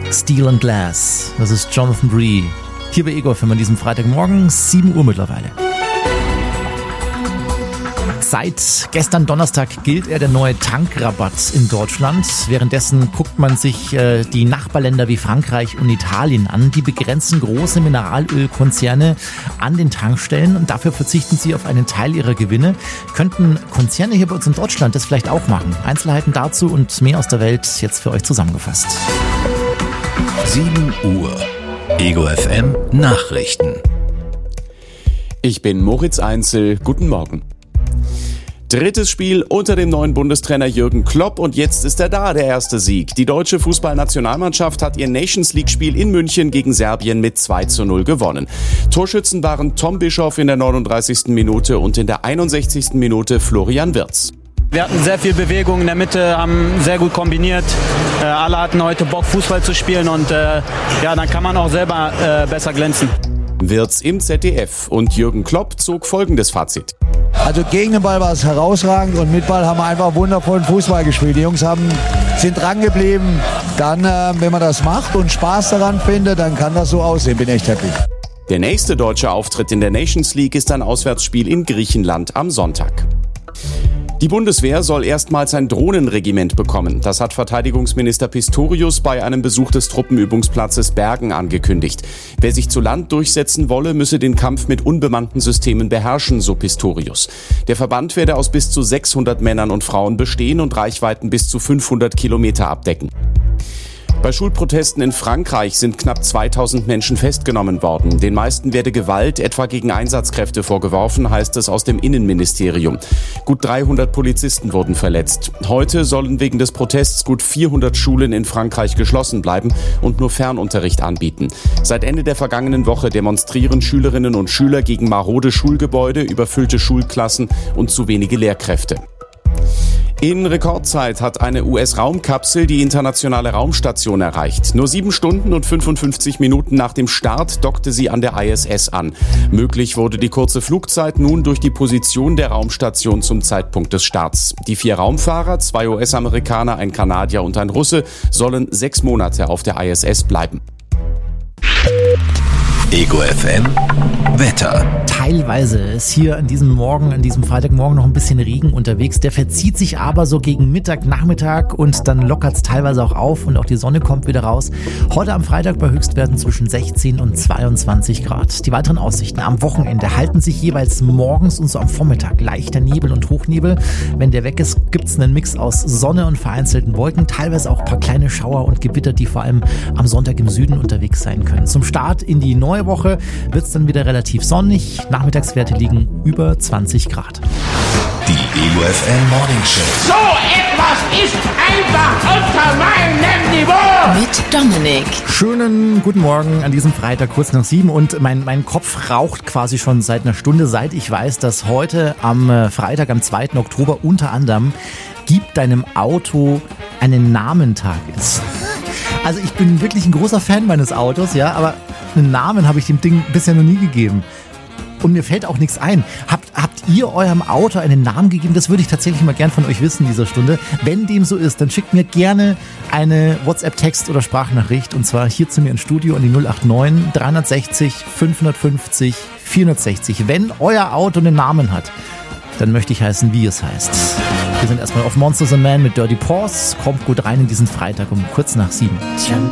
Steel and Glass. Das ist Jonathan Bree. Hier bei Ego FM an diesem Freitagmorgen, 7 Uhr mittlerweile. Seit gestern Donnerstag gilt der neue Tankrabatt in Deutschland. Währenddessen guckt man sich die Nachbarländer wie Frankreich und Italien an. Die begrenzen große Mineralölkonzerne an den Tankstellen und dafür verzichten sie auf einen Teil ihrer Gewinne. Könnten Konzerne hier bei uns in Deutschland das vielleicht auch machen? Einzelheiten dazu und mehr aus der Welt jetzt für euch zusammengefasst. 7 Uhr. Ego FM Nachrichten. Ich bin Moritz Einzel. Guten Morgen. Drittes Spiel unter dem neuen Bundestrainer Jürgen Klopp und jetzt ist er da, der erste Sieg. Die deutsche Fußballnationalmannschaft hat ihr Nations-League-Spiel in München gegen Serbien mit 2:0 gewonnen. Torschützen waren Tom Bischoff in der 39. Minute und in der 61. Minute Florian Wirtz. Wir hatten sehr viel Bewegung in der Mitte, haben sehr gut kombiniert. Alle hatten heute Bock, Fußball zu spielen und dann kann man auch selber besser glänzen. Wirtz im ZDF und Jürgen Klopp zog folgendes Fazit. Also gegen den Ball war es herausragend und mit Ball haben wir einfach wundervollen Fußball gespielt. Die Jungs sind dran geblieben. Dann, wenn man das macht und Spaß daran findet, dann kann das so aussehen. Bin echt happy. Der nächste deutsche Auftritt in der Nations League ist ein Auswärtsspiel in Griechenland am Sonntag. Die Bundeswehr soll erstmals ein Drohnenregiment bekommen. Das hat Verteidigungsminister Pistorius bei einem Besuch des Truppenübungsplatzes Bergen angekündigt. Wer sich zu Land durchsetzen wolle, müsse den Kampf mit unbemannten Systemen beherrschen, so Pistorius. Der Verband werde aus bis zu 600 Männern und Frauen bestehen und Reichweiten bis zu 500 Kilometer abdecken. Bei Schulprotesten in Frankreich sind knapp 2000 Menschen festgenommen worden. Den meisten werde Gewalt, etwa gegen Einsatzkräfte, vorgeworfen, heißt es aus dem Innenministerium. Gut 300 Polizisten wurden verletzt. Heute sollen wegen des Protests gut 400 Schulen in Frankreich geschlossen bleiben und nur Fernunterricht anbieten. Seit Ende der vergangenen Woche demonstrieren Schülerinnen und Schüler gegen marode Schulgebäude, überfüllte Schulklassen und zu wenige Lehrkräfte. In Rekordzeit hat eine US-Raumkapsel die internationale Raumstation erreicht. Nur 7 Stunden und 55 Minuten nach dem Start dockte sie an der ISS an. Möglich wurde die kurze Flugzeit nun durch die Position der Raumstation zum Zeitpunkt des Starts. Die 4 Raumfahrer, 2 US-Amerikaner, ein Kanadier und ein Russe, sollen 6 Monate auf der ISS bleiben. Ego FM Wetter. Teilweise ist hier an diesem Freitagmorgen noch ein bisschen Regen unterwegs. Der verzieht sich aber so gegen Mittag, Nachmittag und dann lockert es teilweise auch auf und auch die Sonne kommt wieder raus. Heute am Freitag bei Höchstwerten zwischen 16 und 22 Grad. Die weiteren Aussichten am Wochenende halten sich jeweils morgens und so am Vormittag leichter Nebel und Hochnebel. Wenn der weg ist, gibt es einen Mix aus Sonne und vereinzelten Wolken, teilweise auch ein paar kleine Schauer und Gewitter, die vor allem am Sonntag im Süden unterwegs sein können. Zum Start in die neue Woche wird es dann wieder relativ sonnig. Nachmittagswerte liegen über 20 Grad. Die Ego FM Morning Show. So etwas ist einfach unter meinem Niveau. Mit Dominik. Schönen guten Morgen an diesem Freitag, kurz nach 7. Und mein Kopf raucht quasi schon seit einer Stunde, seit ich weiß, dass heute am Freitag, am 2. Oktober unter anderem Gib deinem Auto einen Namentag ist. Also ich bin wirklich ein großer Fan meines Autos, ja, aber einen Namen habe ich dem Ding bisher noch nie gegeben. Und mir fällt auch nichts ein. Habt ihr eurem Auto einen Namen gegeben? Das würde ich tatsächlich mal gern von euch wissen in dieser Stunde. Wenn dem so ist, dann schickt mir gerne eine WhatsApp-Text- oder Sprachnachricht. Und zwar hier zu mir ins Studio an die 089 360 550 460. Wenn euer Auto einen Namen hat, dann möchte ich heißen, wie es heißt. Wir sind erstmal auf Monsters and Men mit Dirty Paws. Kommt gut rein in diesen Freitag um kurz nach 7.